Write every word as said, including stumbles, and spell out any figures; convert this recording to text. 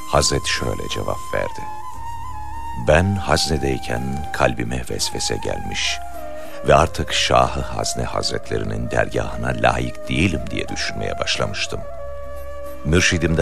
Hazret şöyle cevap verdi: ben haznedeyken kalbime vesvese gelmiş ve artık Şah-ı Hazne Hazretlerinin dergahına layık değilim diye düşünmeye başlamıştım. Mürşidimden